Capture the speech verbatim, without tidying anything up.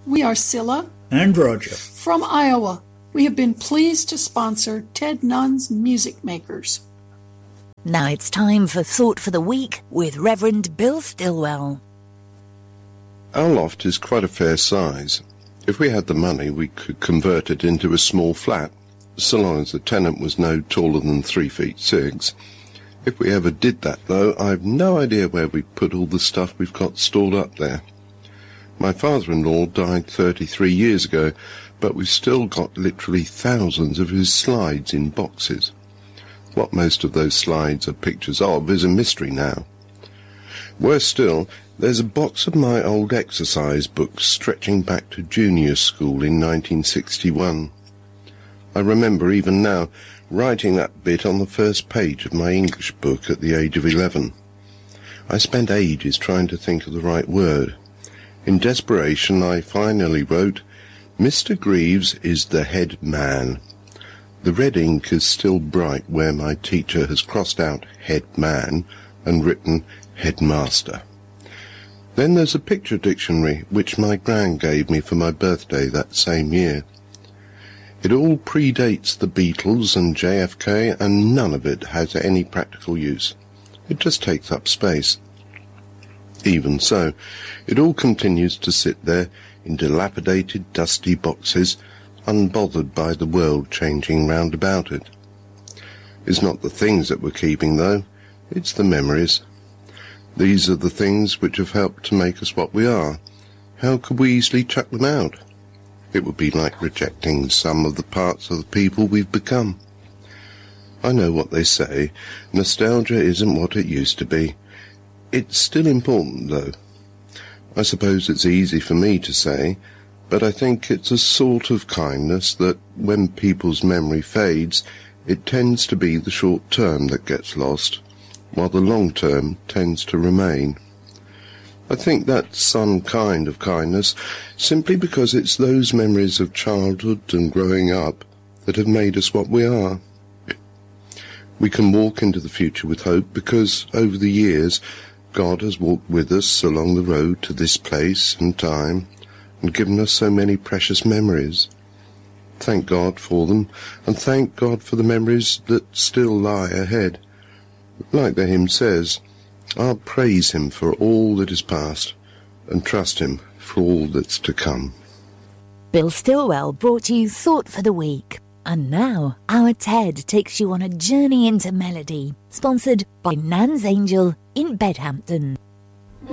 We are Scylla and Roger from Iowa. We have been pleased to sponsor Ted Nunn's Music Makers. Now it's time for Thought for the Week with Reverend Bill Stillwell. Our loft is quite a fair size. If we had the money, we could convert it into a small flat, so long as the tenant was no taller than three feet six. If we ever did that, though, I've no idea where we put all the stuff we've got stored up there. My father-in-law died thirty-three years ago, but we've still got literally thousands of his slides in boxes. What most of those slides are pictures of is a mystery now. Worse still, there's a box of my old exercise books stretching back to junior school in nineteen sixty-one. I remember even now writing that bit on the first page of my English book at the age of eleven. I spent ages trying to think of the right word. In desperation, I finally wrote, "Mister Greaves is the head man." The red ink is still bright where my teacher has crossed out head man and written headmaster. Then there's a picture dictionary which my gran gave me for my birthday that same year. It all predates the Beatles and J F K, and none of it has any practical use. It just takes up space. Even so, it all continues to sit there in dilapidated, dusty boxes, unbothered by the world changing round about it. It's not the things that we're keeping, though. It's the memories. These are the things which have helped to make us what we are. How could we easily chuck them out? It would be like rejecting some of the parts of the people we've become. I know what they say. Nostalgia isn't what it used to be. It's still important, though. I suppose it's easy for me to say, but I think it's a sort of kindness that when people's memory fades, it tends to be the short term that gets lost, while the long term tends to remain. I think that's some kind of kindness, simply because it's those memories of childhood and growing up that have made us what we are. We can walk into the future with hope because, over the years, God has walked with us along the road to this place and time and given us so many precious memories. Thank God for them, and thank God for the memories that still lie ahead. Like the hymn says, I'll praise him for all that is past and trust him for all that's to come. Bill Stillwell brought you Thought for the Week. And now, our Ted takes you on a journey into melody, sponsored by Nan's Angel in Bedhampton.